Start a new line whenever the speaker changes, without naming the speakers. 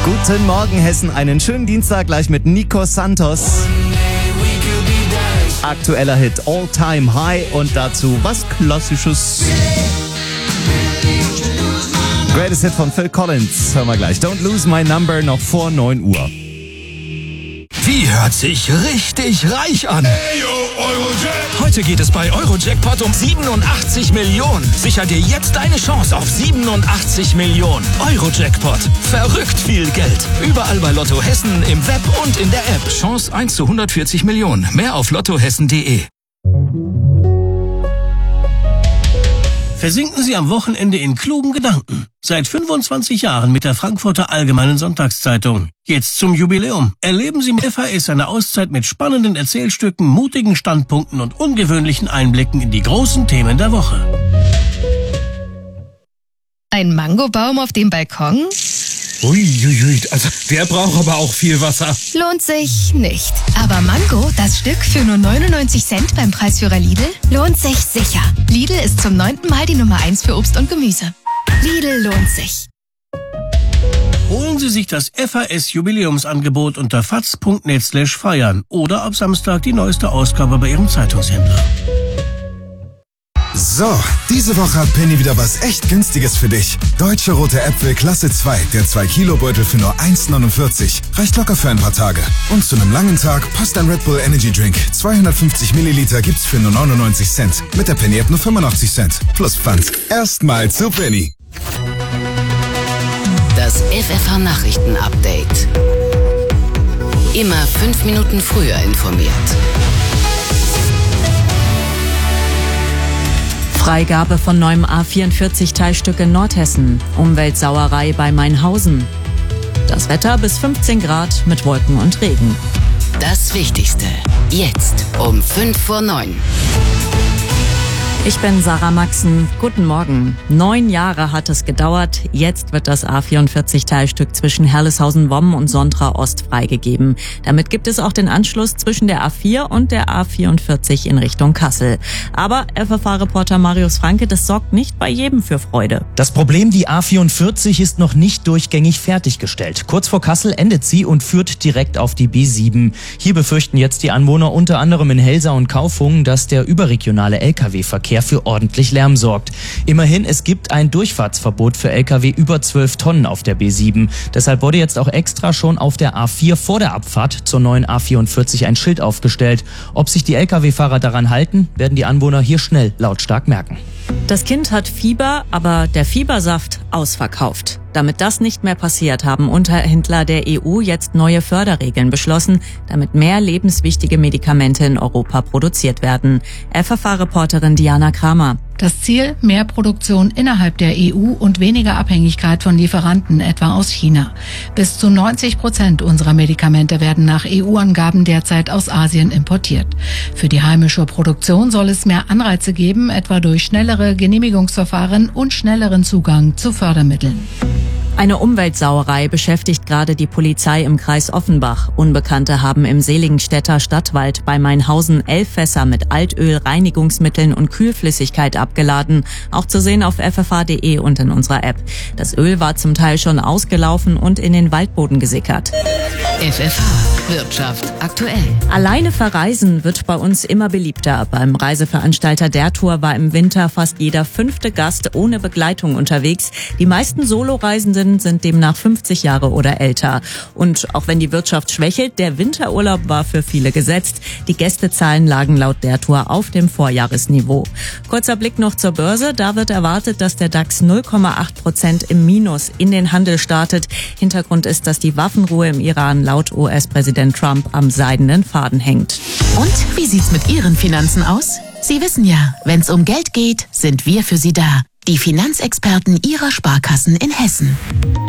Guten Morgen Hessen, einen schönen Dienstag gleich mit Nico Santos. Aktueller Hit All Time High und dazu was Klassisches. Greatest Hit von Phil Collins, hören wir gleich. Don't Lose My Number noch vor 9 Uhr.
Die hört sich richtig reich an.
Hey, yo, Eurojackpot.
Heute geht es bei Eurojackpot um 87 Millionen. Sicher dir jetzt deine Chance auf 87 Millionen. Eurojackpot. Verrückt viel Geld. Überall bei Lotto Hessen, im Web und in der App. Chance 1 zu 140 Millionen. Mehr auf lottohessen.de.
Versinken Sie am Wochenende in klugen Gedanken. Seit 25 Jahren mit der Frankfurter Allgemeinen Sonntagszeitung. Jetzt zum Jubiläum. Erleben Sie mit FAS eine Auszeit mit spannenden Erzählstücken, mutigen Standpunkten und ungewöhnlichen Einblicken in die großen Themen der Woche.
Ein Mangobaum auf dem Balkon?
Uiuiui, also der braucht aber auch viel Wasser.
Lohnt sich nicht. Aber Mango, das Stück für nur 99 Cent beim Preisführer Lidl, lohnt sich sicher. Lidl ist zum 9. Mal die Nummer 1 für Obst und Gemüse. Lidl lohnt sich.
Holen Sie sich das FAS-Jubiläumsangebot unter faz.net/feiern oder ab Samstag die neueste Ausgabe bei Ihrem Zeitungshändler.
So, diese Woche hat Penny wieder was echt Günstiges für dich. Deutsche rote Äpfel Klasse 2, der 2-Kilo-Beutel für nur 1,49. Reicht locker für ein paar Tage. Und zu einem langen Tag passt ein Red Bull Energy Drink. 250 Milliliter gibt's für nur 99 Cent. Mit der Penny-App nur 85 Cent. Plus Pfand. Erstmal zu Penny.
Das FFH-Nachrichten-Update. Immer 5 Minuten früher informiert.
Freigabe von neuem A44-Teilstück in Nordhessen. Umweltsauerei bei Mainhausen. Das Wetter bis 15 Grad mit Wolken und Regen.
Das Wichtigste. Jetzt um 8:55.
Ich bin Sarah Maxen. Guten Morgen. 9 Jahre hat es gedauert. Jetzt wird das A44-Teilstück zwischen Herleshausen-Wommen und Sontra Ost freigegeben. Damit gibt es auch den Anschluss zwischen der A4 und der A44 in Richtung Kassel. Aber FFH-Reporter Marius Franke, das sorgt nicht bei jedem für Freude.
Das Problem, die A44 ist noch nicht durchgängig fertiggestellt. Kurz vor Kassel endet sie und führt direkt auf die B7. Hier befürchten jetzt die Anwohner unter anderem in Helsa und Kaufungen, dass der überregionale Lkw-Verkehr für ordentlich Lärm sorgt. Immerhin, es gibt ein Durchfahrtsverbot für Lkw über 12 Tonnen auf der B7. Deshalb wurde jetzt auch extra schon auf der A4 vor der Abfahrt zur neuen A44 ein Schild aufgestellt. Ob sich die Lkw-Fahrer daran halten, werden die Anwohner hier schnell lautstark merken.
Das Kind hat Fieber, aber der Fiebersaft ausverkauft. Damit das nicht mehr passiert, haben Unterhändler der EU jetzt neue Förderregeln beschlossen, damit mehr lebenswichtige Medikamente in Europa produziert werden. FFH-Reporterin Diana Kramer.
Das Ziel: mehr Produktion innerhalb der EU und weniger Abhängigkeit von Lieferanten, etwa aus China. Bis zu 90% unserer Medikamente werden nach EU-Angaben derzeit aus Asien importiert. Für die heimische Produktion soll es mehr Anreize geben, etwa durch schnellere Genehmigungsverfahren und schnelleren Zugang zu Fördermitteln.
Eine Umweltsauerei beschäftigt gerade die Polizei im Kreis Offenbach. Unbekannte haben im Seligenstädter Stadtwald bei Mainhausen 11 Fässer mit Altöl, Reinigungsmitteln und Kühlflüssigkeit abgeladen. Auch zu sehen auf ffh.de und in unserer App. Das Öl war zum Teil schon ausgelaufen und in den Waldboden gesickert.
FFH Wirtschaft aktuell.
Alleine verreisen wird bei uns immer beliebter. Beim Reiseveranstalter der Tour war im Winter fast jeder 5. Gast ohne Begleitung unterwegs. Die meisten Soloreisenden sind demnach 50 Jahre oder älter. Und auch wenn die Wirtschaft schwächelt, der Winterurlaub war für viele gesetzt. Die Gästezahlen lagen laut der Tour auf dem Vorjahresniveau. Kurzer Blick noch zur Börse. Da wird erwartet, dass der DAX 0,8% im Minus in den Handel startet. Hintergrund ist, dass die Waffenruhe im Iran laut US-Präsident Trump am seidenen Faden hängt.
Und wie sieht's mit Ihren Finanzen aus? Sie wissen ja, wenn's um Geld geht, sind wir für Sie da. Die Finanzexperten Ihrer Sparkassen in Hessen.